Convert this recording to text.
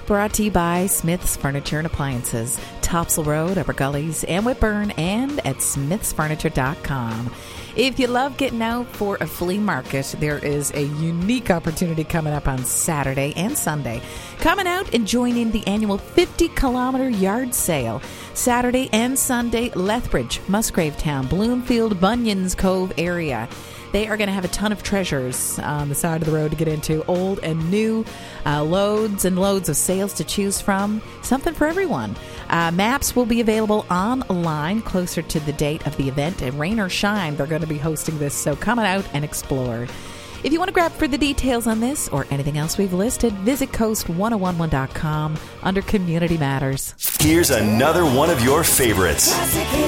brought to you by Smith's Furniture and Appliances, Topsail Road, Upper Gullies, and Whitburn, and at smithsfurniture.com. If you love getting out for a flea market, there is a unique opportunity coming up on Saturday and Sunday. Coming out and join in the annual 50-kilometer yard sale. Saturday and Sunday, Lethbridge, Musgravetown, Bloomfield, Bunyan's Cove area. They are going to have a ton of treasures on the side of the road to get into, old and new, loads and loads of sales to choose from, something for everyone. Maps will be available online closer to the date of the event, and rain or shine, they're going to be hosting this, so come on out and explore. If you want to grab further details on this or anything else we've listed, visit coast1011.com under Community Matters. Here's another one of your favorites.